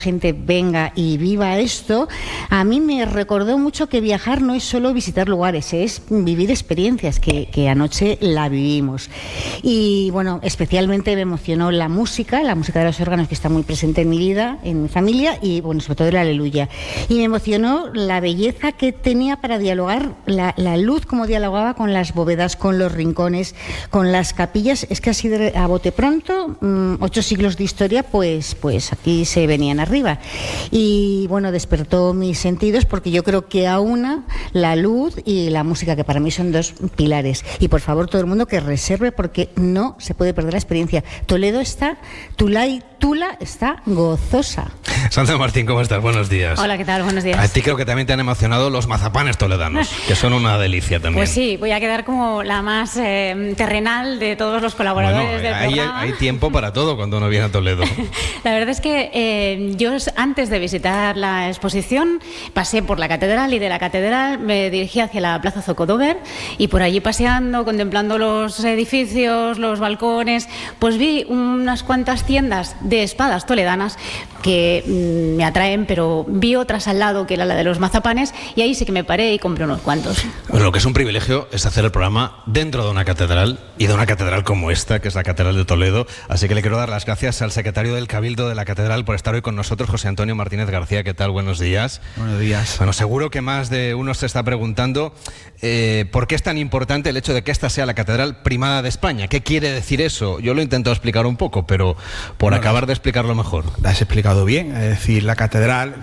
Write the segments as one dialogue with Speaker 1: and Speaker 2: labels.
Speaker 1: gente venga y viva esto, a mí me recordó mucho que viajar no es solo visitar lugares, es vivir experiencias, que anoche la vivimos. Y bueno, especialmente me emocionó la música de los órganos, que está muy presente en mi vida, en mi familia, y bueno, sobre todo el Aleluya. Y me emocionó la belleza que tenía para dialogar, la luz como dialogaba con las bóvedas, con los rincones, con las capillas. Es que así a bote pronto, 8 siglos de historia, pues aquí se venían arriba. Y bueno, despertó mis sentidos, porque yo creo que aúna la luz y la música, que para mí son dos pilares. Y por favor, todo el mundo que reserve, porque no se puede perder la experiencia. Toledo está, Tula está gozosa.
Speaker 2: Sandra Martín, ¿cómo estás? Buenos días.
Speaker 3: Hola, ¿qué tal? Buenos días.
Speaker 2: A ti creo que también te han emocionado los mazapanes toledanos, que son una delicia también.
Speaker 3: Pues sí, voy a quedar como la más terrenal de todos los colaboradores del programa.
Speaker 2: Hay tiempo para todo cuando uno viene a Toledo.
Speaker 3: La verdad es que yo, antes de visitar la exposición, pasé por la catedral, y de la catedral me dirigí hacia la Plaza Zocodover, y por allí paseando, contemplando los edificios, los balcones, pues vi unas cuantas tiendas de espadas toledanas que me atraen, pero vi otras al lado, que era la de los mazapanes, y ahí sí que me paré y compré unos cuantos.
Speaker 2: Bueno, lo que es un privilegio es hacer el programa dentro de una catedral, y de una catedral como esta, que es la Catedral de Toledo. Así que le quiero dar las gracias al secretario del Cabildo de la Catedral por estar hoy con nosotros, José Antonio Martínez García. ¿Qué tal? Buenos días.
Speaker 4: Buenos días.
Speaker 2: Bueno, seguro que más de uno se está preguntando ¿por qué es tan importante el hecho de que esta sea la Catedral primada de España? ¿Qué quiere decir eso? Yo lo he intentado explicar un poco, pero por acabar de explicarlo mejor.
Speaker 4: Lo has explicado bien. Es decir, la catedral,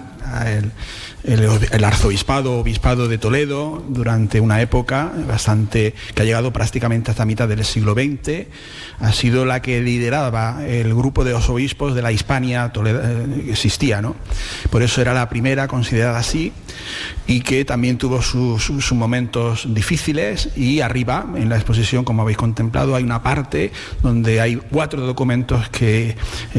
Speaker 4: el arzobispado, obispado de Toledo, durante una época que ha llegado prácticamente hasta mitad del siglo XX, ha sido la que lideraba el grupo de los obispos de la Hispania que existía, ¿no? Por eso era la primera considerada así, y que también tuvo sus momentos difíciles. Y arriba, en la exposición, como habéis contemplado, hay una parte donde hay 4 documentos que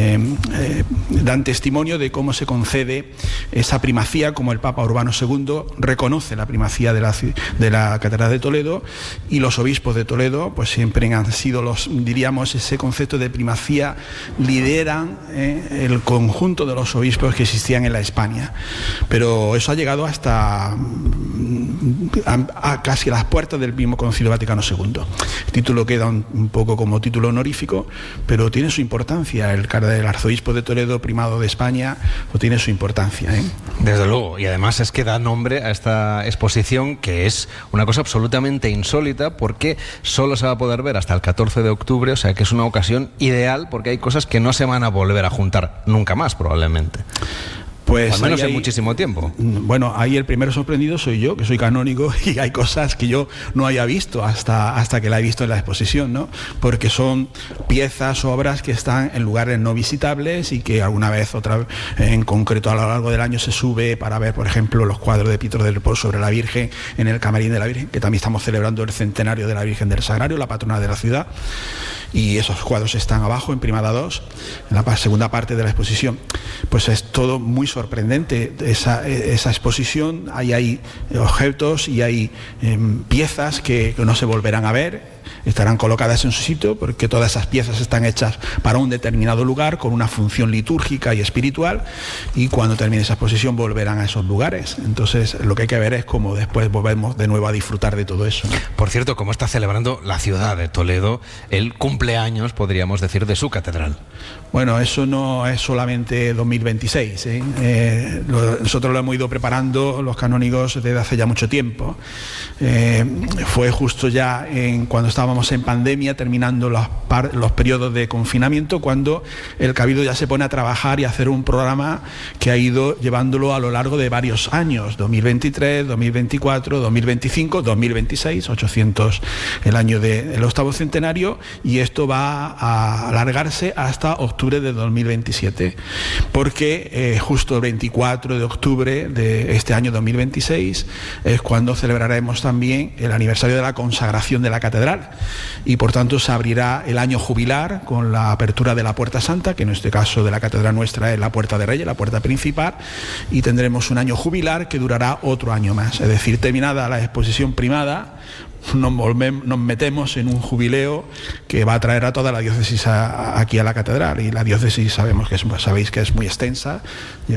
Speaker 4: dan testimonio de cómo se concede esa primacía, como el Papa Urbano II reconoce la primacía de la Catedral de Toledo, y los obispos de Toledo pues siempre han sido ese concepto de primacía lideran el conjunto de los obispos que existían en la Hispania. Pero eso ha llegado hasta a casi las puertas del mismo Concilio Vaticano II. El título queda un poco como título honorífico, pero tiene su importancia. El arzobispo de Toledo, primado de España, pues tiene su importancia, ¿eh?
Speaker 2: Desde luego, y además es que da nombre a esta exposición, que es una cosa absolutamente insólita, porque solo se va a poder ver hasta el 14 de octubre, o sea que es una ocasión ideal, porque hay cosas que no se van a volver a juntar nunca más, probablemente. Pues al menos en muchísimo tiempo.
Speaker 4: Bueno, ahí el primero sorprendido soy yo, que soy canónigo, y hay cosas que yo no haya visto hasta que la he visto en la exposición, ¿no? Porque son piezas, obras que están en lugares no visitables, y que alguna vez, en concreto a lo largo del año, se sube para ver, por ejemplo, los cuadros de Pietro del Po sobre la Virgen en el Camarín de la Virgen, que también estamos celebrando el centenario de la Virgen del Sagrario, la patrona de la ciudad, y esos cuadros están abajo en Primada 2, en la segunda parte de la exposición. Pues es todo muy sorprendente esa exposición. Hay objetos y hay piezas que no se volverán a ver. Estarán colocadas en su sitio, porque todas esas piezas están hechas para un determinado lugar, con una función litúrgica y espiritual, y cuando termine esa exposición volverán a esos lugares. Entonces lo que hay que ver es cómo después volvemos de nuevo a disfrutar de todo eso, ¿no?
Speaker 2: Por cierto, ¿cómo está celebrando la ciudad de Toledo el cumpleaños, podríamos decir, de su catedral?
Speaker 4: Bueno, eso no es solamente 2026, ¿eh? Nosotros lo hemos ido preparando, los canónigos, desde hace ya mucho tiempo. Fue justo ya cuando estábamos en pandemia, terminando los periodos de confinamiento, cuando el Cabildo ya se pone a trabajar y a hacer un programa que ha ido llevándolo a lo largo de varios años: 2023, 2024, 2025, 2026, 800 el año del octavo centenario, y esto va a alargarse hasta octubre de 2027, porque justo el 24 de octubre de este año 2026 es cuando celebraremos también el aniversario de la consagración de la catedral, y por tanto se abrirá el año jubilar con la apertura de la Puerta Santa, que en este caso de la catedral nuestra es la Puerta de Reyes, la puerta principal, y tendremos un año jubilar que durará otro año más. Es decir, terminada la exposición primada, nos metemos en un jubileo que va a traer a toda la diócesis aquí a la catedral, y la diócesis sabéis que es muy extensa,